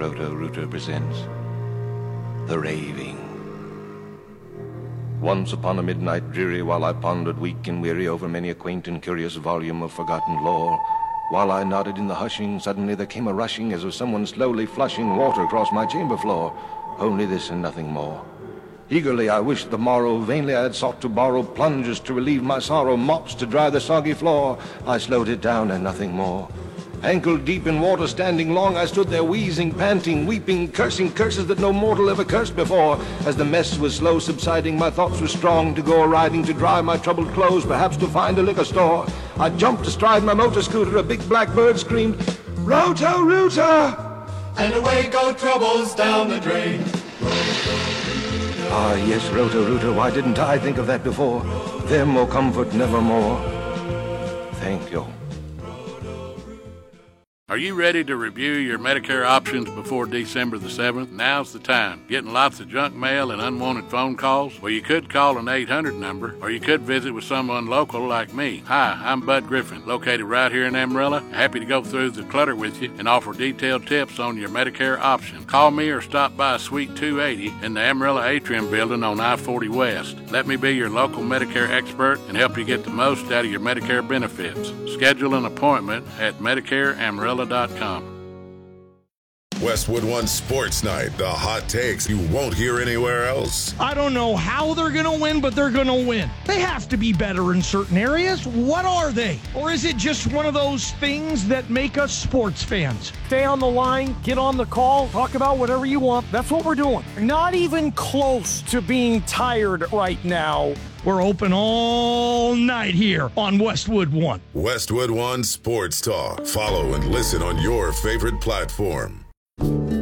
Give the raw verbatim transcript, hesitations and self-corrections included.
Roto-Rooter presents The Raving. Once upon a midnight dreary, while I pondered weak and weary over many a quaint and curious volume of forgotten lore, while I nodded in the hushing, suddenly there came a rushing as of someone slowly flushing water across my chamber floor. Only this and nothing more. Eagerly I wished the morrow, vainly I had sought to borrow plungers to relieve my sorrow, mops to dry the soggy floor. I slowed it down and nothing more. Ankle deep in water, standing long, I stood there wheezing, panting, weeping, cursing curses that no mortal ever cursed before. As the mess was slow subsiding, my thoughts were strong to go a-riding, to dry my troubled clothes, perhaps to find a liquor store. I jumped astride my motor scooter, a big black bird screamed, "Roto-Rooter!" And away go troubles down the drain. Ah, yes, Roto-Rooter, why didn't I think of that before? Them, oh comfort nevermore. Thank you. Are you ready to review your Medicare options before December the seventh? Now's the time. Getting lots of junk mail and unwanted phone calls? Well, you could call an eight hundred number, or you could visit with someone local like me. Hi, I'm Bud Griffin, located right here in Amarillo. Happy to go through the clutter with you and offer detailed tips on your Medicare options. Call me or stop by Suite two eighty in the Amarillo Atrium building on I forty West. Let me be your local Medicare expert and help you get the most out of your Medicare benefits. Schedule an appointment at Medicare Amarillo dot com. Westwood One Sports Night, the hot takes you won't hear anywhere else. I don't know how they're going to win, but they're going to win. They have to be better in certain areas. What are they? Or is it just one of those things that make us sports fans? Stay on the line, get on the call, talk about whatever you want. That's what we're doing. Not even close to being tired right now. We're open all night here on Westwood One. Westwood One Sports Talk. Follow and listen on your favorite platform.